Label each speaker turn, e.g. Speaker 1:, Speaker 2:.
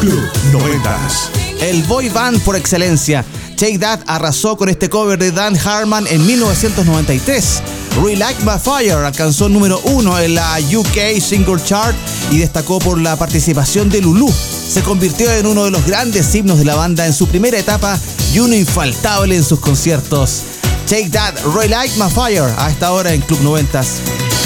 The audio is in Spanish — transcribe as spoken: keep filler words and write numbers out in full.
Speaker 1: Club noventas.
Speaker 2: El boy band por excelencia, Take That arrasó con este cover de Dan Hartman en mil novecientos noventa y tres. Relight My Fire alcanzó el número uno en la U K Single Chart y destacó por la participación de Lulu. Se convirtió en uno de los grandes himnos de la banda en su primera etapa y uno infaltable en sus conciertos. Take That, Relight My Fire, a esta hora en Club noventas.